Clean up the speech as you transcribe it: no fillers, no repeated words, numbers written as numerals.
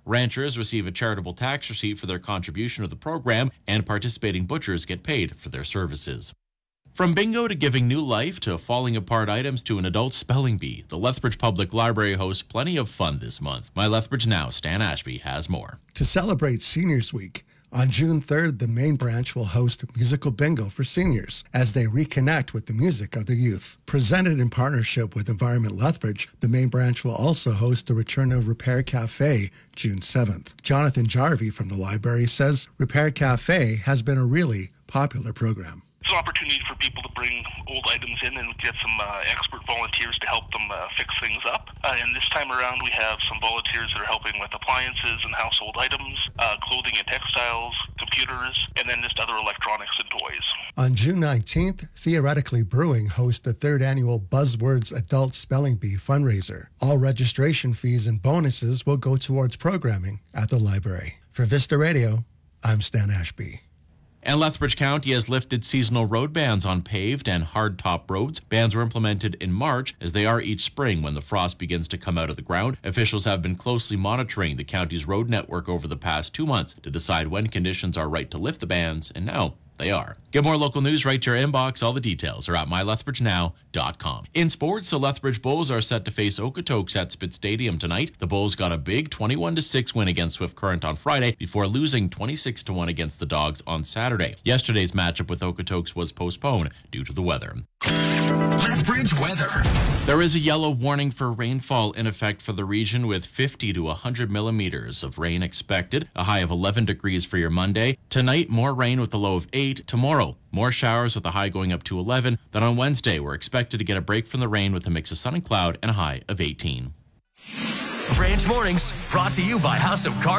Ranchers receive a charitable tax receipt for their contribution to the program, and participating butchers get paid for their services. From bingo to giving new life to falling apart items to an adult spelling bee, the Lethbridge Public Library hosts plenty of fun this month. My Lethbridge Now, Stan Ashby, has more. To celebrate Seniors Week, on June 3rd, the main branch will host musical bingo for seniors as they reconnect with the music of their youth. Presented in partnership with Environment Lethbridge, the main branch will also host the return of Repair Cafe June 7th. Jonathan Jarvie from the library says Repair Cafe has been a really popular program. It's an opportunity for people to bring old items in and get some expert volunteers to help them fix things up. And this time around, we have some volunteers that are helping with appliances and household items, clothing and textiles, computers, and then just other electronics and toys. On June 19th, Theoretically Brewing hosts the 3rd annual Buzzwords Adult Spelling Bee fundraiser. All registration fees and bonuses will go towards programming at the library. For Vista Radio, I'm Stan Ashby. And Lethbridge County has lifted seasonal road bans on paved and hard-top roads. Bans were implemented in March, as they are each spring when the frost begins to come out of the ground. Officials have been closely monitoring the county's road network over the past 2 months to decide when conditions are right to lift the bans, and now they are. Get more local news right to your inbox. All the details are at mylethbridgenow.com. In sports, the Lethbridge Bulls are set to face Okotoks at Spitz Stadium tonight. The Bulls got a big 21-6 win against Swift Current on Friday before losing 26-1 against the Dogs on Saturday. Yesterday's matchup with Okotoks was postponed due to the weather. Lethbridge weather. There is a yellow warning for rainfall in effect for the region with 50 to 100 millimeters of rain expected, a high of 11 degrees for your Monday. Tonight, more rain with a low of 8. Tomorrow, more showers with a high going up to 11. Then on Wednesday, we're expected to get a break from the rain with a mix of sun and cloud and a high of 18. Branch Mornings, brought to you by House of Cards.